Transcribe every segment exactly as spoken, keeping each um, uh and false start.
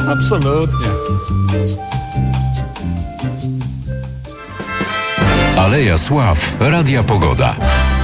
Absolutnie. Aleja Sław, Radia Pogoda.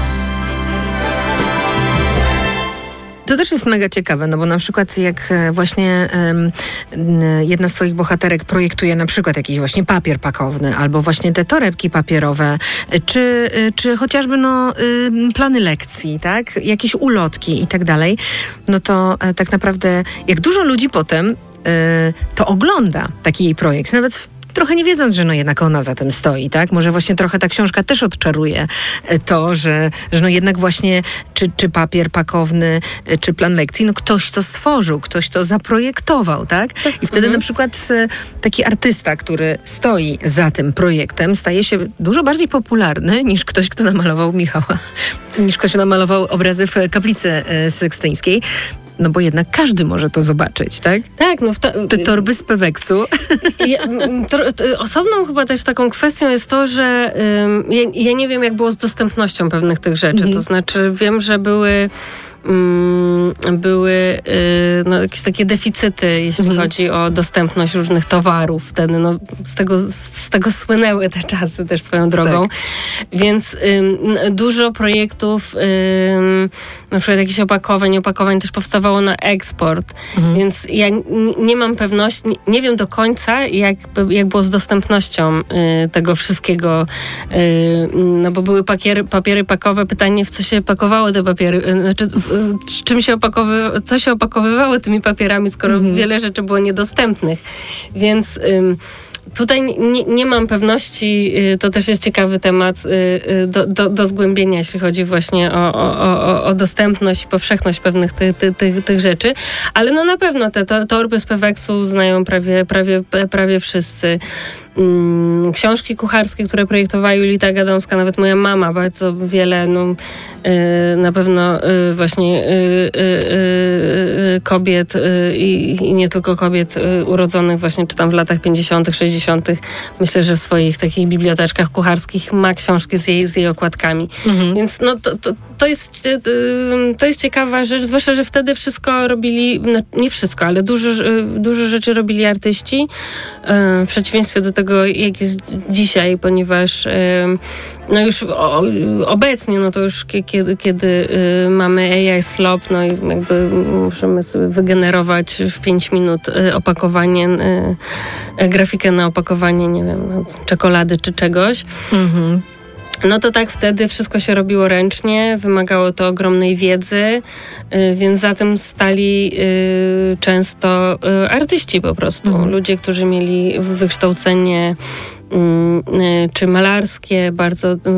To też jest mega ciekawe, no bo na przykład jak właśnie um, jedna z twoich bohaterek projektuje na przykład jakiś właśnie papier pakowny, albo właśnie te torebki papierowe, czy, czy chociażby no, plany lekcji, tak? Jakieś ulotki i tak dalej, no to tak naprawdę jak dużo ludzi potem to ogląda taki jej projekt, nawet w trochę nie wiedząc, że no jednak ona za tym stoi, tak? Może właśnie trochę ta książka też odczaruje to, że, że no jednak właśnie czy, czy papier pakowny, czy plan lekcji, no ktoś to stworzył, ktoś to zaprojektował, tak? I wtedy mhm. na przykład taki artysta, który stoi za tym projektem, staje się dużo bardziej popularny niż ktoś, kto namalował Michała, niż ktoś, kto namalował obrazy w Kaplicy Sykstyńskiej. No bo jednak każdy może to zobaczyć, tak? Tak, no w ta... Te torby z Peweksu. Ja, to, to, osobną chyba też taką kwestią jest to, że ym, ja, ja nie wiem, jak było z dostępnością pewnych tych rzeczy. Mhm. To znaczy wiem, że były Mm, były y, no, jakieś takie deficyty, jeśli mhm. chodzi o dostępność różnych towarów. Wtedy no, z, tego, z tego słynęły te czasy też swoją drogą. Tak. Więc ym, dużo projektów, ym, na przykład jakichś opakowań, opakowań też powstawało na eksport. Mhm. Więc ja n- nie mam pewności, nie, nie wiem do końca, jak, jak było z dostępnością y, tego wszystkiego. Y, no bo były papiery, papiery pakowe. Pytanie, w co się pakowały te papiery? Y, znaczy, czym się opakowy- co się opakowywało tymi papierami, skoro mhm. wiele rzeczy było niedostępnych. Więc ym, tutaj nie, nie mam pewności, to też jest ciekawy temat do, do, do zgłębienia, jeśli chodzi właśnie o, o, o, o dostępność i powszechność pewnych ty, ty, ty, tych rzeczy, ale no na pewno te to, torby z Peweksu znają prawie, prawie, prawie wszyscy. Książki kucharskie, które projektowała Julita Gadomska, nawet moja mama bardzo wiele, no, yy, na pewno yy, właśnie yy, yy, yy, kobiet yy, i nie tylko kobiet yy, urodzonych właśnie czy tam w latach pięćdziesiątych, sześćdziesiątych. Myślę, że w swoich takich biblioteczkach kucharskich ma książki z jej, z jej okładkami. Mhm. Więc no to, to, to, jest, yy, to jest ciekawa rzecz, zwłaszcza, że wtedy wszystko robili, no, nie wszystko, ale dużo, yy, dużo rzeczy robili artyści, yy, w przeciwieństwie do tego, jak jest dzisiaj, ponieważ y, no już o, obecnie, no to już kiedy, kiedy y, mamy A I Slop, no i jakby możemy sobie wygenerować w pięć minut y, opakowanie, y, grafikę na opakowanie, nie wiem, no, czekolady czy czegoś. Mhm. No to tak wtedy wszystko się robiło ręcznie, wymagało to ogromnej wiedzy, y, więc za tym stali y, często y, artyści po prostu. Mhm. Ludzie, którzy mieli wykształcenie y, y, czy malarskie, bardzo, y, y,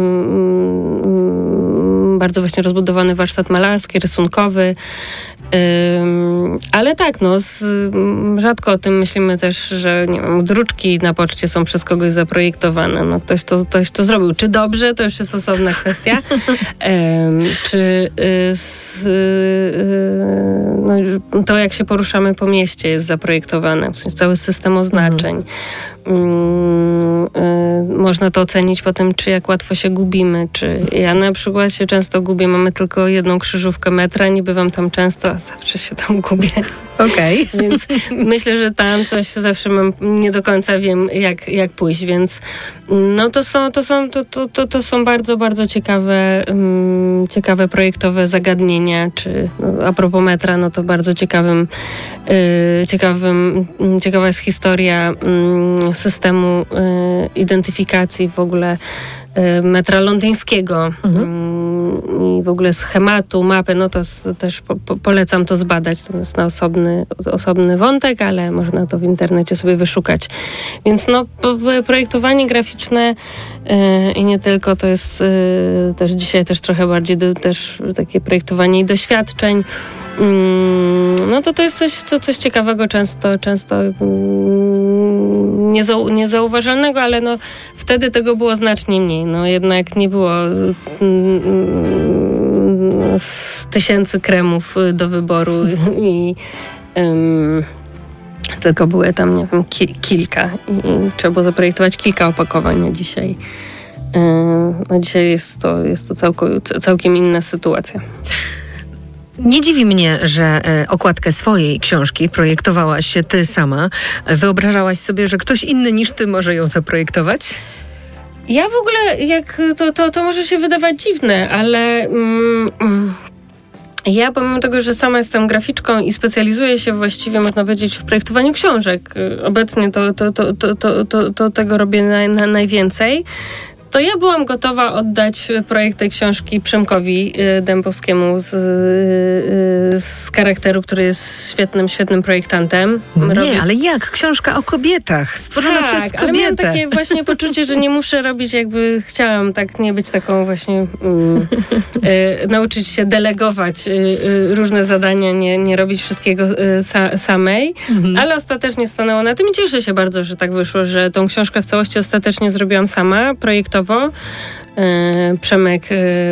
bardzo właśnie rozbudowany warsztat malarski, rysunkowy. Ym, ale tak, no, z, rzadko o tym myślimy też, że nie wiem, druczki na poczcie są przez kogoś zaprojektowane. No, ktoś to, ktoś to zrobił. Czy dobrze, to już jest osobna kwestia. Ym, czy y, z, y, no, to, jak się poruszamy po mieście, jest zaprojektowane. W sensie cały system oznaczeń. Mhm. Mm, y, można to ocenić po tym, czy jak łatwo się gubimy, czy ja na przykład się często gubię, mamy tylko jedną krzyżówkę metra, nie bywam tam często, a zawsze się tam gubię. Okej. Okay. Więc myślę, że tam coś zawsze mam, nie do końca wiem, jak, jak pójść, więc no to są, to są, to, to, to, to są bardzo, bardzo ciekawe, um, ciekawe projektowe zagadnienia, czy no, a propos metra, no to bardzo ciekawym, y, ciekawym, ciekawa jest historia y, systemu y, identyfikacji w ogóle y, metra londyńskiego. Mhm. I w ogóle schematu, mapy, no to też po, po, polecam to zbadać. To jest na osobny, osobny wątek, ale można to w internecie sobie wyszukać. Więc no, projektowanie graficzne yy, i nie tylko, to jest yy, też dzisiaj też trochę bardziej do, też takie projektowanie i doświadczeń. Yy, no to to jest coś, to coś ciekawego, często, często yy, niezau, niezauważalnego, ale no wtedy tego było znacznie mniej. No jednak nie było yy, z tysięcy kremów do wyboru i um, tylko były tam, nie wiem, ki- kilka i, i trzeba było zaprojektować kilka opakowań, a dzisiaj um, no dzisiaj jest to, jest to całko, całkiem inna sytuacja. Nie dziwi mnie, że e, okładkę swojej książki projektowałaś ty sama. Wyobrażałaś sobie, że ktoś inny niż ty może ją zaprojektować? Ja w ogóle, jak to, to, to może się wydawać dziwne, ale mm, mm, ja pomimo tego, że sama jestem graficzką i specjalizuję się właściwie, można powiedzieć, w projektowaniu książek, obecnie to, to, to, to, to, to, to tego robię na, na najwięcej, to ja byłam gotowa oddać projekt tej książki Przemkowi Dębowskiemu z, z charakteru, który jest świetnym, świetnym projektantem. Nie, Robi... ale jak? Książka o kobietach, stworzona tak, przez kobietę. ale miałam takie właśnie poczucie, że nie muszę robić jakby, chciałam tak nie być taką właśnie, mm, y, nauczyć się delegować y, y, różne zadania, nie, nie robić wszystkiego y, sa, samej, mhm. ale ostatecznie stanęło na tym i cieszę się bardzo, że tak wyszło, że tą książkę w całości ostatecznie zrobiłam sama, projektowo. Przemek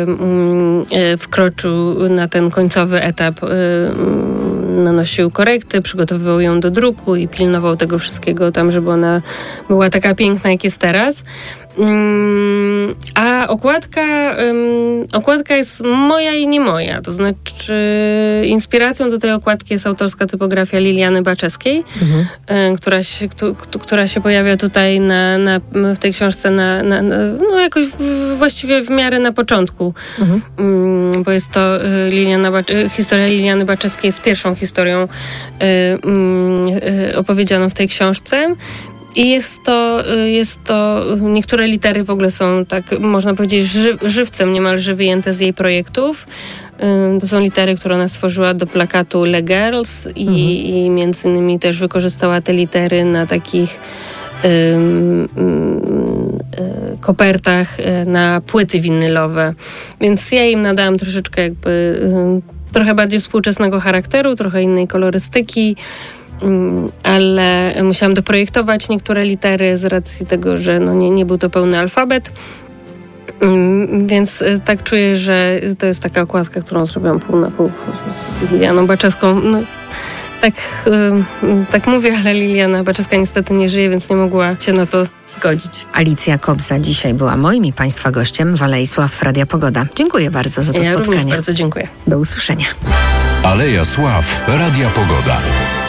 wkroczył na ten końcowy etap, nanosił korekty, przygotowywał ją do druku i pilnował tego wszystkiego tam, żeby ona była taka piękna, jak jest teraz. A okładka, okładka jest moja i nie moja. To znaczy inspiracją do tej okładki jest autorska typografia Liliany Baczeskiej, mhm. która, się, która się pojawia tutaj na, na, w tej książce na, na, no jakoś właściwie w miarę na początku. Mhm. Bo jest to Liliana, historia Liliany Baczeskiej jest pierwszą historią opowiedzianą w tej książce. I jest to, jest to, niektóre litery w ogóle są tak, można powiedzieć, ży, żywcem niemalże wyjęte z jej projektów. To są litery, które ona stworzyła do plakatu Le Girls i, mhm. i między innymi też wykorzystała te litery na takich um, um, kopertach na płyty winylowe. Więc ja im nadałam troszeczkę jakby um, trochę bardziej współczesnego charakteru, trochę innej kolorystyki. Ale musiałam doprojektować niektóre litery z racji tego, że no nie, nie był to pełny alfabet. Więc tak czuję, że to jest taka okładka, którą zrobiłam pół na pół z Lilianą Baczewską. No, tak, tak mówię, ale Liliana Baczeska niestety nie żyje, więc nie mogła się na to zgodzić. Alicja Kobza dzisiaj była moim i Państwa gościem w Alei Sław Radia Pogoda. Dziękuję bardzo za to ja spotkanie. Ja również bardzo dziękuję. Do usłyszenia. Aleja Sław Radia Pogoda.